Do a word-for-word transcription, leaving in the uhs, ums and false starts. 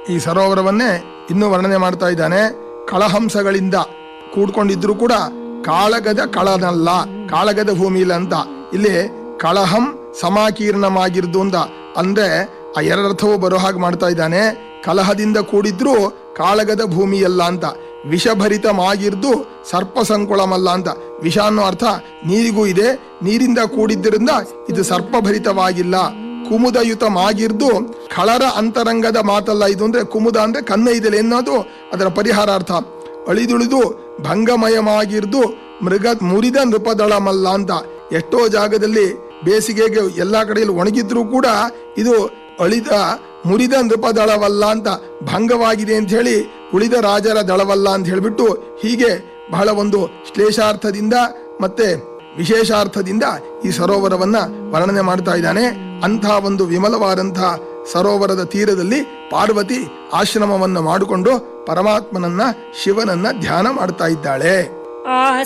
ಈ ಸರೋವರವನ್ನೇ ಇನ್ನೂ ವರ್ಣನೆ ಮಾಡ್ತಾ ಇದ್ದಾನೆ. ಕಳಹಂಸಗಳಿಂದ ಕೂಡ್ಕೊಂಡಿದ್ರು ಕೂಡ ಕಾಳಗದ ಕಳನಲ್ಲ, ಕಾಳಗದ ಭೂಮಿ ಇಲ್ಲ ಅಂತ. ಇಲ್ಲಿ ಕಳಹಂ ಸಮಾಕೀರ್ಣಮಾಗಿರ್ದು ಅಂತ ಅಂದ್ರೆ ಆ ಎರಡರ್ಥವೂ ಬರೋ ಹಾಗೆ ಮಾಡ್ತಾ ಇದ್ದಾನೆ. ಕಲಹದಿಂದ ಕೂಡಿದ್ರು ಕಾಳಗದ ಭೂಮಿಯಲ್ಲ ಅಂತ. ವಿಷಭರಿತಮಾಗಿರ್ದು ಸರ್ಪ ಸಂಕುಳಮಲ್ಲ ಅಂತ. ವಿಷ ಅನ್ನೋ ಅರ್ಥ ನೀರಿಗೂ ಇದೆ, ನೀರಿಂದ ಕೂಡಿದ್ದರಿಂದ ಇದು ಸರ್ಪಭರಿತವಾಗಿಲ್ಲ. ಕುಮುದಯುತಮಾಗಿರ್ದು ಖಳರ ಅಂತರಂಗದ ಮಾತಲ್ಲ ಇದು ಅಂದ್ರೆ ಕುಮುದ ಅಂದ್ರೆ ಕನ್ನ ಇದೆಯಲ್ಲ ಎನ್ನೋದು ಅದರ ಪರಿಹಾರಾರ್ಥ. ಅಳಿದುಳಿದು ಭಂಗಮಯವಾಗಿರ್ದು ಮೃಗ ಮುರಿದ ನೃಪದಳಮಲ್ಲ ಅಂತ. ಎಷ್ಟೋ ಜಾಗದಲ್ಲಿ ಬೇಸಿಗೆಗೆ ಎಲ್ಲಾ ಕಡೆಯಲ್ಲಿ ಒಣಗಿದ್ರು ಕೂಡ ಇದು ಅಳಿದ ಮುರಿದ ನೃಪದಳವಲ್ಲ ಅಂತ, ಭಂಗವಾಗಿದೆ ಅಂತ ಹೇಳಿ ಉಳಿದ ರಾಜರ ದಳವಲ್ಲ ಅಂತ ಹೇಳ್ಬಿಟ್ಟು ಹೀಗೆ ಬಹಳ ಒಂದು ಶ್ಲೇಷಾರ್ಥದಿಂದ ಮತ್ತೆ ವಿಶೇಷಾರ್ಥದಿಂದ ಈ ಸರೋವರವನ್ನ ವರ್ಣನೆ ಮಾಡ್ತಾ ಇದ್ದಾನೆ. ಅಂಥ ಒಂದು ವಿಮಲವಾದಂತಹ ಸರೋವರದ ತೀರದಲ್ಲಿ ಪಾರ್ವತಿ ಆಶ್ರಮವನ್ನು ಮಾಡಿಕೊಂಡು ಪರಮಾತ್ಮನನ್ನ ಶಿವನನ್ನ ಧ್ಯಾನ ಮಾಡ್ತಾ ಇದ್ದಾಳೆ. ಆ